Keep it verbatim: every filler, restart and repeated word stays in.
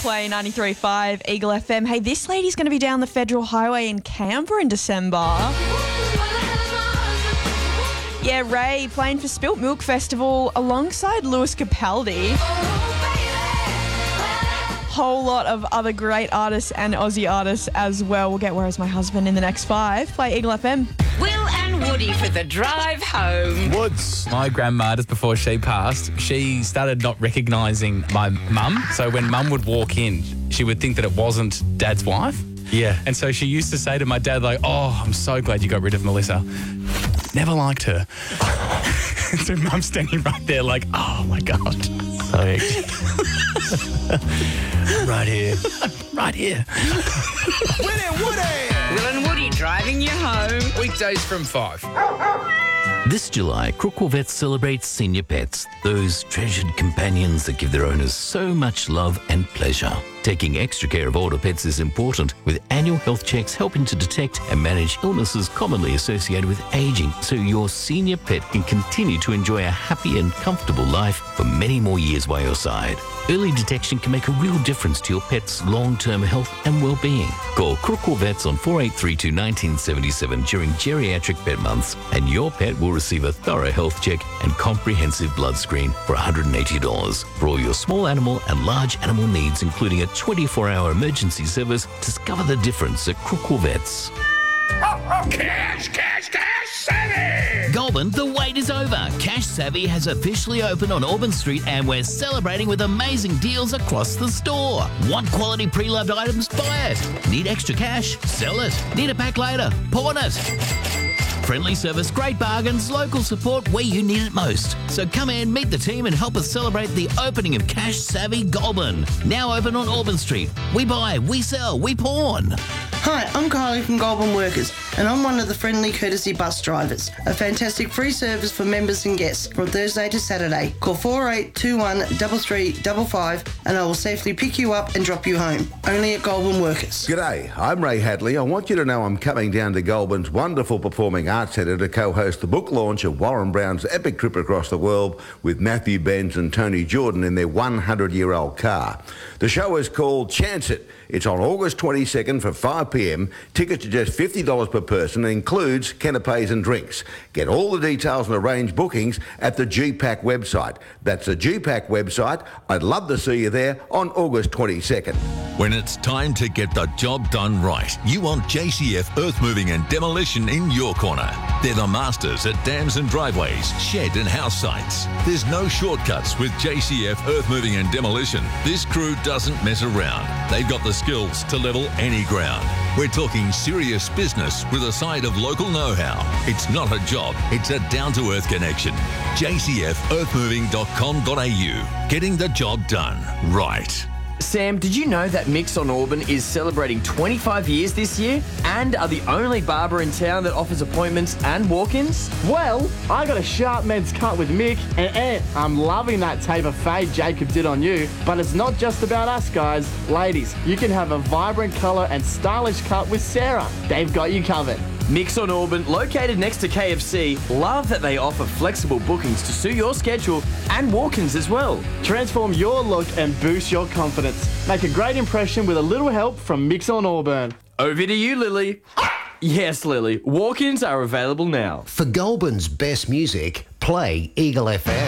Play ninety-three point five Eagle F M. Hey, this lady's going to be down the Federal Highway in Canberra in December. Yeah, Ray playing for Spilt Milk Festival alongside Lewis Capaldi. Whole lot of other great artists and Aussie artists as well. We'll get Where Is My Husband in the next five. Play Eagle F M. Will and Woody for the drive home. Woods. My grandma, just before she passed, she started not recognising my mum. So when mum would walk in, she would think that it wasn't Dad's wife. Yeah. And so she used to say to my dad, like, oh, I'm so glad you got rid of Melissa. Never liked her. So mum's standing right there like, oh, my God. So right here. Right here. Will and Woody. Will and Woody driving you home. Weekdays from five. This July, Crookwell Vets celebrates senior pets, those treasured companions that give their owners so much love and pleasure. Taking extra care of older pets is important, with annual health checks helping to detect and manage illnesses commonly associated with aging, so your senior pet can continue to enjoy a happy and comfortable life for many more years by your side. Early detection can make a real difference to your pet's long-term health and well-being. Call Crookwell Vets on four eight three two, one nine seven seven during geriatric pet months, and your pet will receive a thorough health check and comprehensive blood screen for one hundred eighty dollars. For all your small animal and large animal needs, including a twenty-four hour emergency service, discover the difference at Crookwell Vets. Cash, cash, cash, savvy! Goulburn, the wait is over. Cash Savvy has officially opened on Auburn Street and we're celebrating with amazing deals across the store. Want quality pre-loved items? Buy it. Need extra cash? Sell it. Need a pack later? Pawn it. Friendly service, great bargains, local support where you need it most. So come in, meet the team and help us celebrate the opening of Cash Savvy Goulburn. Now open on Auburn Street. We buy, we sell, we pawn. Hi, I'm Kylie from Goulburn Workers, and I'm one of the friendly courtesy bus drivers. A fantastic free service for members and guests from Thursday to Saturday. Call four eight two one, three three five five and I will safely pick you up and drop you home. Only at Goulburn Workers. G'day, I'm Ray Hadley. I want you to know I'm coming down to Goulburn's wonderful performing arts centre to co-host the book launch of Warren Brown's epic trip across the world with Matthew Benz and Tony Jordan in their one hundred year old car. The show is called Chance It. It's on August twenty-second for five p m. Tickets are just fifty dollars per person and includes canapes and drinks. Get all the details and arrange bookings at the G PAC website. That's the G PAC website. I'd love to see you there on August twenty-second. When it's time to get the job done right, you want J C F Earth Moving and Demolition in your corner. They're the masters at dams and driveways, shed and house sites. There's no shortcuts with J C F Earth Moving and Demolition. This crew doesn't mess around. They've got the skills to level any ground. We're talking serious business with a side of local know-how. It's not a job, it's a down-to-earth connection. J C F earth moving dot com dot a u. Getting the job done right. Sam, did you know that Mix on Auburn is celebrating twenty-five years this year and are the only barber in town that offers appointments and walk-ins? Well, I got a sharp men's cut with Mick, and Ant, I'm loving that taper fade Jacob did on you, but it's not just about us, guys. Ladies, you can have a vibrant colour and stylish cut with Sarah. They've got you covered. Mix on Auburn, located next to K F C, love that they offer flexible bookings to suit your schedule and walk-ins as well. Transform your look and boost your confidence. Make a great impression with a little help from Mix on Auburn. Over to you, Lily. Yes, Lily. Walk-ins are available now. For Goulburn's best music, play Eagle F M.